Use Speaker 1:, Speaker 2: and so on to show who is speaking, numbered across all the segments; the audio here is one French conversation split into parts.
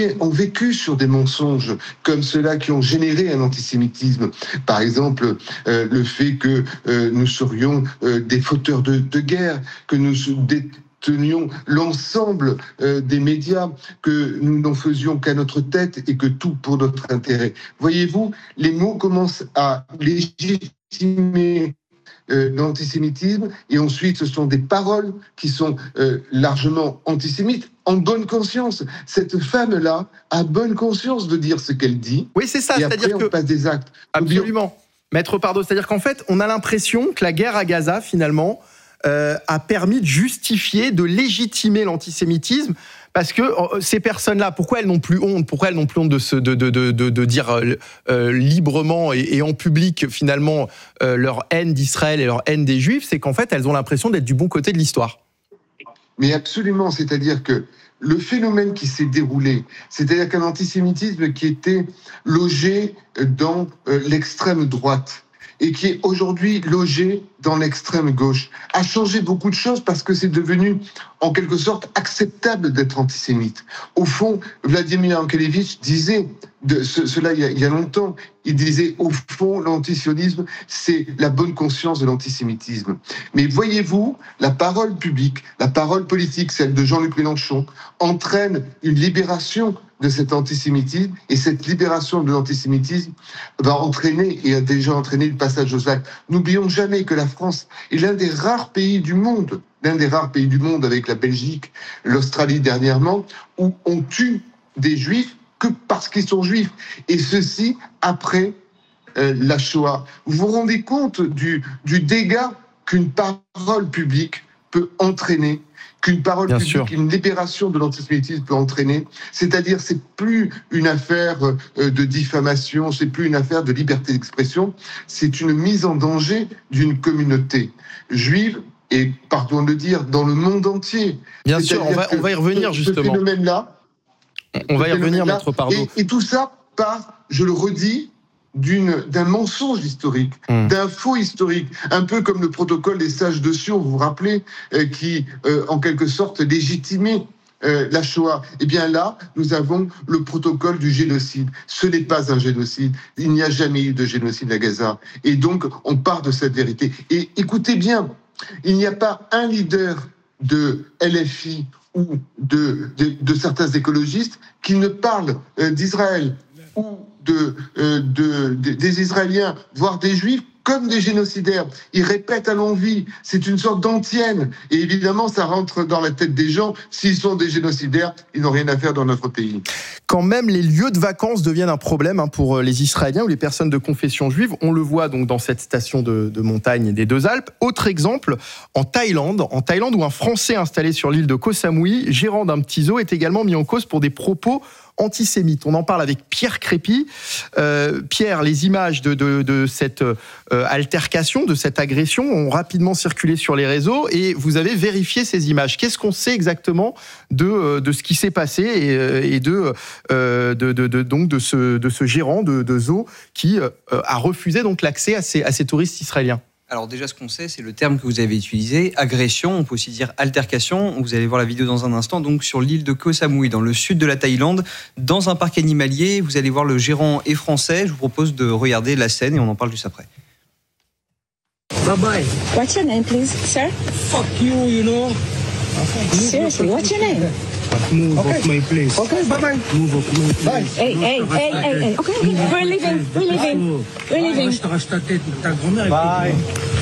Speaker 1: ont vécu sur des mensonges comme ceux-là qui ont généré un antisémitisme. Par exemple, le fait que nous serions des fauteurs de guerre, que nous détenions l'ensemble des médias, que nous n'en faisions qu'à notre tête et que tout pour notre intérêt. Voyez-vous, les mots commencent à légitimer l'antisémitisme, et ensuite ce sont des paroles qui sont largement antisémites, en bonne conscience. Cette femme-là a bonne conscience de dire ce qu'elle dit.
Speaker 2: Oui, c'est ça,
Speaker 1: et
Speaker 2: c'est-à-dire
Speaker 1: après,
Speaker 2: que...
Speaker 1: on passe des actes.
Speaker 2: Absolument. Maître Pardo, c'est-à-dire qu'en fait, on a l'impression que la guerre à Gaza, finalement, a permis de justifier, de légitimer l'antisémitisme, parce que ces personnes-là, pourquoi elles n'ont plus honte ? Pourquoi elles n'ont plus honte de dire librement et en public, finalement, leur haine d'Israël et leur haine des Juifs ? C'est qu'en fait, elles ont l'impression d'être du bon côté de l'histoire.
Speaker 1: Mais absolument, c'est-à-dire que le phénomène qui s'est déroulé, c'est-à-dire qu'un antisémitisme qui était logé dans l'extrême droite, et qui est aujourd'hui logé dans l'extrême gauche, a changé beaucoup de choses parce que c'est devenu, en quelque sorte, acceptable d'être antisémite. Au fond, Vladimir Yankelevitch disait cela il y a longtemps. Il disait, au fond, l'antisionisme, c'est la bonne conscience de l'antisémitisme. Mais voyez-vous, la parole publique, la parole politique, celle de Jean-Luc Mélenchon, entraîne une libération de cet antisémitisme, et cette libération de l'antisémitisme va entraîner, et a déjà entraîné, le passage aux actes. N'oublions jamais que la France est l'un des rares pays du monde avec la Belgique, l'Australie dernièrement, où on tue des Juifs que parce qu'ils sont Juifs, et ceci après la Shoah. Vous vous rendez compte du dégât qu'une parole publique peut entraîner, qu'une parole
Speaker 2: Bien
Speaker 1: publique,
Speaker 2: sûr.
Speaker 1: une libération de l'antisémitisme peut entraîner. C'est-à-dire, c'est plus une affaire de diffamation, c'est plus une affaire de liberté d'expression, c'est une mise en danger d'une communauté juive, et pardon de le dire, dans le monde entier.
Speaker 2: Bien sûr, on va y revenir justement.
Speaker 1: Ce phénomène-là,
Speaker 2: on va y revenir, Maître Pardo.
Speaker 1: Et tout ça part, je le redis, d'un mensonge historique, d'un faux historique, un peu comme le protocole des sages de Sion, vous vous rappelez, qui, en quelque sorte, légitimait la Shoah. Eh bien là, nous avons le protocole du génocide. Ce n'est pas un génocide. Il n'y a jamais eu de génocide à Gaza. Et donc, on part de cette vérité. Et écoutez bien, il n'y a pas un leader de LFI ou de certains écologistes qui ne parlent d'Israël ou des Israéliens, voire des Juifs, comme des génocidaires. Ils répètent à l'envi. C'est une sorte d'antienne. Et évidemment, ça rentre dans la tête des gens. S'ils sont des génocidaires, ils n'ont rien à faire dans notre pays.
Speaker 2: Quand même, les lieux de vacances deviennent un problème pour les Israéliens ou les personnes de confession juive. On le voit donc dans cette station de montagne des Deux Alpes. Autre exemple, en Thaïlande où un Français installé sur l'île de Koh Samui, gérant d'un petit zoo, est également mis en cause pour des propos antisémites. On en parle avec Pierre Crépy. Pierre, les images de cette altercation, de cette agression ont rapidement circulé sur les réseaux et vous avez vérifié ces images. Qu'est-ce qu'on sait exactement de ce qui s'est passé et de ce gérant de zoo qui a refusé donc l'accès à ces touristes israéliens?
Speaker 3: Alors déjà, ce qu'on sait, c'est le terme que vous avez utilisé, agression, on peut aussi dire altercation. Vous allez voir la vidéo dans un instant, donc sur l'île de Koh Samui, dans le sud de la Thaïlande, dans un parc animalier. Vous allez voir le gérant est français. Je vous propose de regarder la scène et on en parle juste après.
Speaker 4: Bye bye.
Speaker 5: What's your name, please, sir?
Speaker 4: Fuck you, you know.
Speaker 5: Seriously, what's your name?
Speaker 4: Move off my place.
Speaker 1: Okay, bye-bye.
Speaker 4: Move off my place.
Speaker 5: Hey. Okay. We're leaving.
Speaker 4: Arrache ta tête, ta grand-mère. Bye.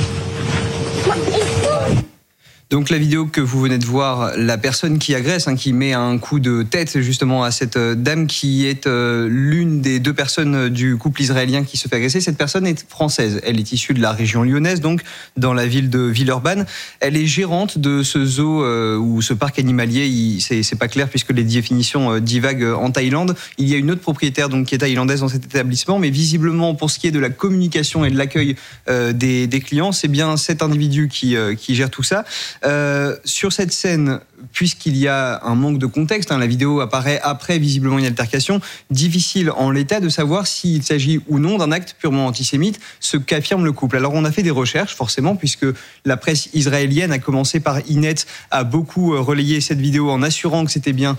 Speaker 3: Donc la vidéo que vous venez de voir, la personne qui agresse, qui met un coup de tête justement à cette dame qui est l'une des deux personnes du couple israélien qui se fait agresser. Cette personne est française. Elle est issue de la région lyonnaise, donc dans la ville de Villeurbanne. Elle est gérante de ce zoo ou ce parc animalier. C'est pas clair puisque les définitions divaguent en Thaïlande. Il y a une autre propriétaire donc qui est thaïlandaise dans cet établissement, mais visiblement pour ce qui est de la communication et de l'accueil des clients, c'est bien cet individu qui gère tout ça. Sur cette scène, puisqu'il y a un manque de contexte, la vidéo apparaît après visiblement une altercation, difficile en l'état de savoir s'il s'agit ou non d'un acte purement antisémite, ce qu'affirme le couple. Alors on a fait des recherches forcément, puisque la presse israélienne, a commencé par Ynet, a beaucoup relayé cette vidéo en assurant que c'était bien